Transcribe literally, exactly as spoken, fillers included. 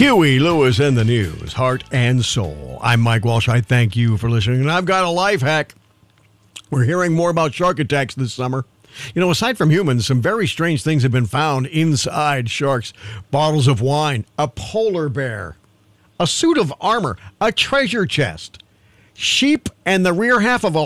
Huey Lewis and the News, Heart and Soul. I'm Mike Walsh. I thank you for listening. And I've got a life hack. We're hearing more about shark attacks this summer. You know, aside from humans, some very strange things have been found inside sharks. Bottles of wine, a polar bear, a suit of armor, a treasure chest, sheep, and the rear half of a